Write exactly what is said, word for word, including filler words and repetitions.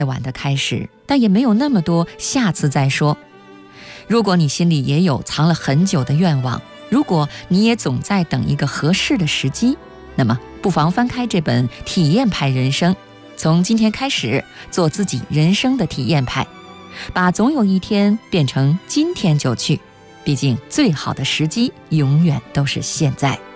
晚的开始，但也没有那么多下次再说。如果你心里也有藏了很久的愿望，如果你也总在等一个合适的时机，那么不妨翻开这本《体验派人生》，从今天开始做自己人生的体验派，把总有一天变成今天就去。毕竟最好的时机永远都是现在。